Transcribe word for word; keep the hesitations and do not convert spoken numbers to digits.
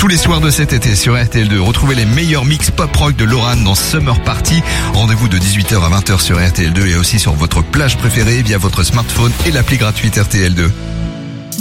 Tous les soirs de cet été sur R T L deux, retrouvez les meilleurs mix pop rock de Lorraine dans Summer Party. Rendez-vous de dix-huit heures à vingt heures sur R T L deux et aussi sur votre plage préférée via votre smartphone et l'appli gratuite R T L deux.